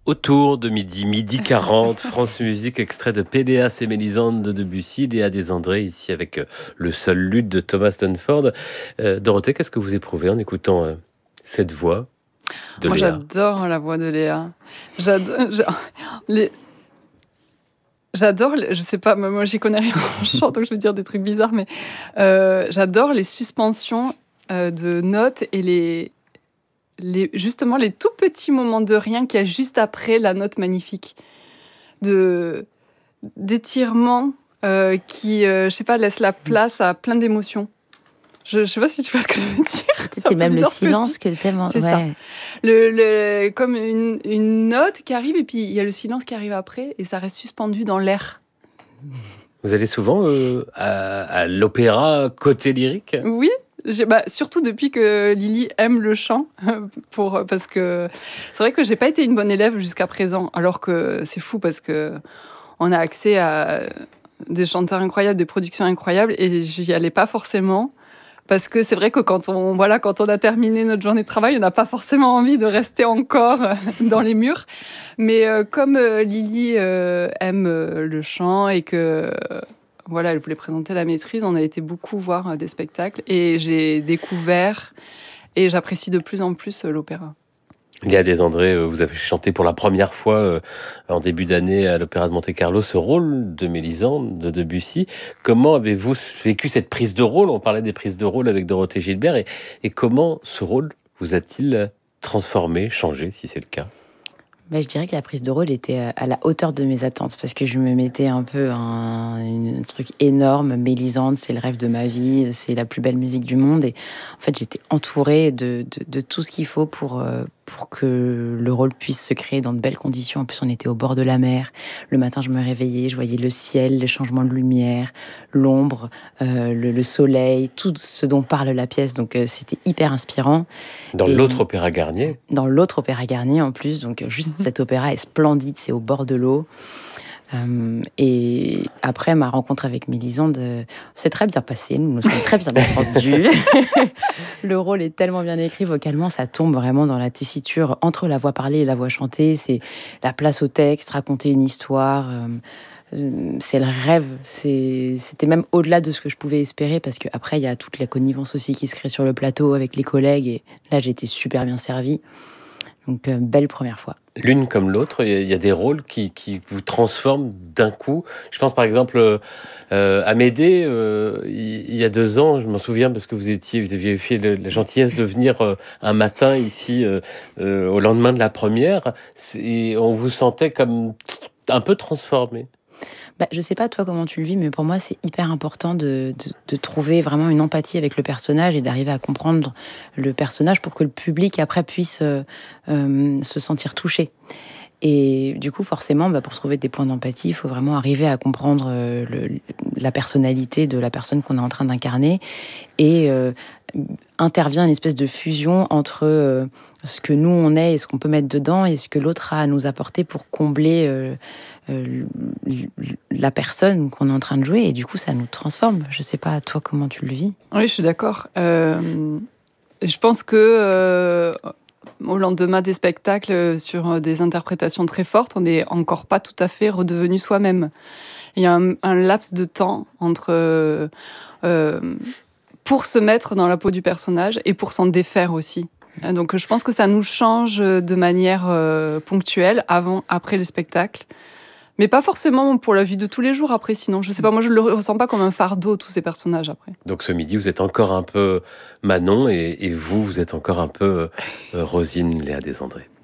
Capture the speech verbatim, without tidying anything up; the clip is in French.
Autour de midi, midi quarante, France Musique, extrait de Péléas et Mélisande de Debussy, Léa Desandré, ici avec euh, le seul luth de Thomas Dunford. Euh, Dorothée, qu'est-ce que vous éprouvez en écoutant euh, cette voix de Moi, Léa? j'adore la voix de Léa. J'adore, j'a- les- j'adore, les- je sais pas, moi j'y connais rien en chant, donc je vais dire des trucs bizarres, mais euh, j'adore les suspensions euh, de notes et les, les, justement les tout petits moments de rien qu'il y a juste après la note magnifique. De, d'étirements euh, qui, euh, je sais pas, laissent la place à plein d'émotions. Je, je sais pas si tu vois ce que je veux dire. Peut-être c'est même le silence que, que t'aimes. C'est ouais. ça. Le, le, comme une, une note qui arrive et puis il y a le silence qui arrive après et ça reste suspendu dans l'air. Vous allez souvent euh, à, à l'opéra côté lyrique? Oui, j'ai, bah, surtout depuis que Lily aime le chant, pour, parce que c'est vrai que j'ai pas été une bonne élève jusqu'à présent, alors que c'est fou parce que on a accès à des chanteurs incroyables, des productions incroyables et j'y allais pas forcément. Parce que c'est vrai que quand on, voilà, quand on a terminé notre journée de travail, on n'a pas forcément envie de rester encore dans les murs. Mais euh, comme euh, Lily euh, aime euh, le chant et que euh, voilà, elle voulait présenter la maîtrise, on a été beaucoup voir euh, des spectacles et j'ai découvert et j'apprécie de plus en plus euh, l'opéra. Léa Desandré, euh, vous avez chanté pour la première fois euh, en début d'année à l'Opéra de Monte-Carlo ce rôle de Mélisande de Debussy. Comment avez-vous vécu cette prise de rôle? On parlait des prises de rôle avec Dorothée Gilbert. Et, et comment ce rôle vous a-t-il transformé, changé, si c'est le cas? Bah, je dirais que la prise de rôle était à la hauteur de mes attentes parce que je me mettais un peu un, un truc énorme. Mélisande, c'est le rêve de ma vie, c'est la plus belle musique du monde. Et en fait, j'étais entourée de, de, de tout ce qu'il faut pour, euh, pour que le rôle puisse se créer dans de belles conditions. En plus, on était au bord de la mer. Le matin, je me réveillais, je voyais le ciel, les changements de lumière, l'ombre, euh, le, le soleil, tout ce dont parle la pièce. Donc, euh, c'était hyper inspirant. Dans Et l'autre Opéra Garnier? Dans l'autre Opéra Garnier, en plus. Donc, juste cet opéra est splendide, c'est au bord de l'eau. Euh, et après ma rencontre avec Mélisande, euh, c'est très bien passé, nous nous sommes très bien entendus. Le rôle est tellement bien écrit vocalement, ça tombe vraiment dans la tessiture entre la voix parlée et la voix chantée. C'est la place au texte, raconter une histoire. Euh, c'est le rêve. C'est, c'était même au-delà de ce que je pouvais espérer parce qu'après, il y a toute la connivence aussi qui se crée sur le plateau avec les collègues. Et là, j'ai été super bien servie. Donc, euh, belle première fois. L'une comme l'autre, il y a des rôles qui, qui vous transforment d'un coup. Je pense par exemple euh, à Médée, euh, il y a deux ans, je m'en souviens parce que vous étiez, vous aviez fait la gentillesse de venir euh, un matin ici euh, euh, au lendemain de la première, et on vous sentait comme un peu transformé. Bah, je sais pas toi comment tu le vis, mais pour moi c'est hyper important de, de, de trouver vraiment une empathie avec le personnage et d'arriver à comprendre le personnage pour que le public après puisse euh, euh, se sentir touché. Et du coup, forcément, bah, pour trouver des points d'empathie, il faut vraiment arriver à comprendre euh, le, la personnalité de la personne qu'on est en train d'incarner. Et euh, intervient une espèce de fusion entre euh, ce que nous, on est et ce qu'on peut mettre dedans et ce que l'autre a à nous apporter pour combler euh, euh, la personne qu'on est en train de jouer. Et du coup, ça nous transforme. Je sais pas, toi, comment tu le vis? Oui, je suis d'accord. Euh, je pense que... Euh... Au lendemain des spectacles, sur des interprétations très fortes, on n'est encore pas tout à fait redevenu soi-même. Il y a un, un laps de temps entre euh, euh, pour se mettre dans la peau du personnage et pour s'en défaire aussi. Donc je pense que ça nous change de manière euh, ponctuelle avant, après le spectacle. Mais pas forcément pour la vie de tous les jours après, sinon. Je sais pas, moi je le ressens pas comme un fardeau, tous ces personnages après. Donc ce midi, vous êtes encore un peu Manon et, et vous, vous êtes encore un peu euh, Rosine Léa Desandré.